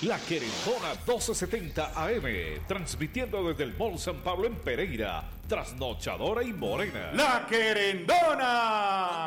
La Querendona 1270 AM, transmitiendo desde el Mall San Pablo en Pereira, Trasnochadora y Morena. La Querendona.